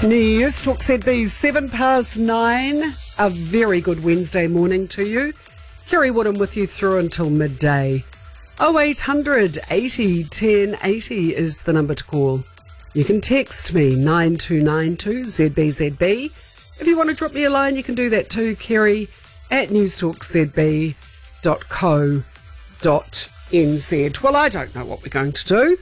News Talk ZB's 9:07. A very good Wednesday morning to you. Kerry Woodham with you through until midday. 0800 80 10 80 is the number to call. You can text me 9292 ZBZB. If you want to drop me a line, you can do that too, Kerry at newstalkzb.co.nz. Well, I don't know what we're going to do.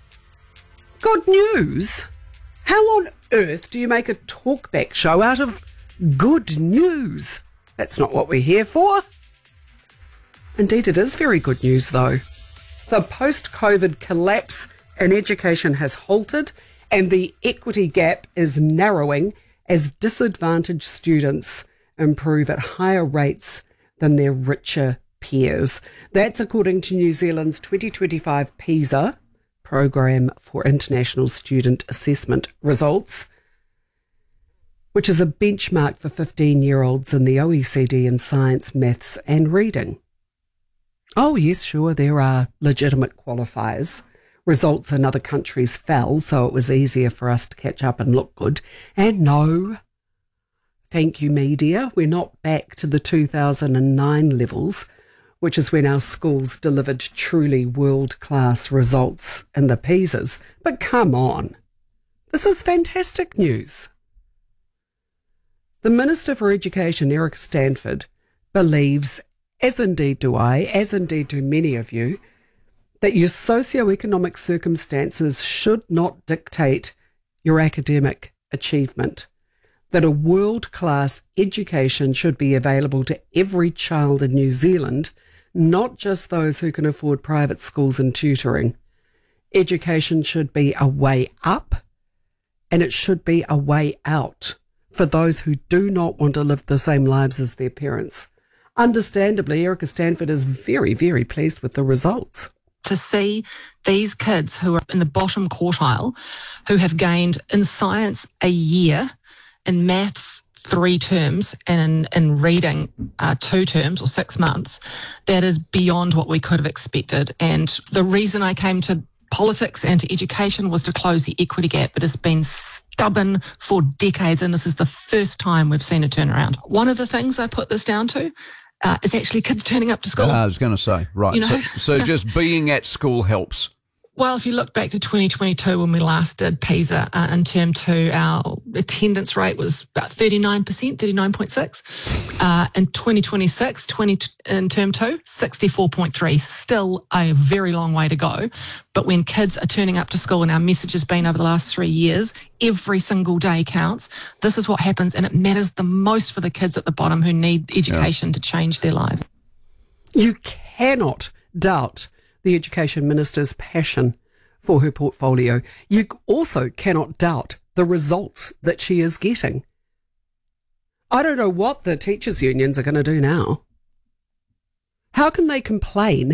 Good news? How on earth do you make a talkback show out of good news? That's not what we're here for. Indeed, it is very good news, though. The post-COVID collapse in education has halted, and the equity gap is narrowing as disadvantaged students improve at higher rates than their richer peers. That's according to New Zealand's 2025 PISA, Programme for International Student Assessment results, which is a benchmark for 15-year-olds in the OECD in science, maths and reading. Oh yes, sure, there are legitimate qualifiers. Results in other countries fell, so it was easier for us to catch up and look good. And no, thank you media, we're not back to the 2009 levels, which is when our schools delivered truly world-class results in the PISAs. But come on, this is fantastic news. The Minister for Education, Erica Stanford, believes, as indeed do I, as indeed do many of you, that your socioeconomic circumstances should not dictate your academic achievement, that a world-class education should be available to every child in New Zealand, not just those who can afford private schools and tutoring. Education should be a way up, and it should be a way out for those who do not want to live the same lives as their parents. Understandably, Erica Stanford is very, very pleased with the results. To see these kids who are in the bottom quartile, who have gained in science a year, in maths 3 terms, and in reading 2 terms or 6 months, that is beyond what we could have expected. And the reason I came to politics and to education was to close the equity gap. It has been stubborn for decades, and this is the first time we've seen a turnaround. One of the things I put this down to is actually kids turning up to school. I was going to say, right. You know? So just being at school helps. Well, if you look back to 2022 when we last did PISA, in term 2, our attendance rate was about 39%, 39.6. In 2026, in term 2, 64.3. Still a very long way to go. But when kids are turning up to school, and our message has been over the last 3 years, every single day counts. This is what happens, and it matters the most for the kids at the bottom who need education to change their lives. You cannot doubt the Education Minister's passion for her portfolio. You also cannot doubt the results that she is getting. I don't know what the teachers' unions are going to do now. How can they complain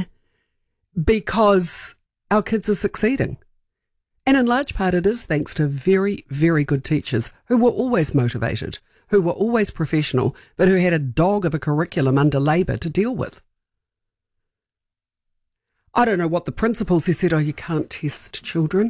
because our kids are succeeding? And in large part it is thanks to very, very good teachers who were always motivated, who were always professional, but who had a dog of a curriculum under Labour to deal with. I don't know what the principals who said, oh, you can't test children.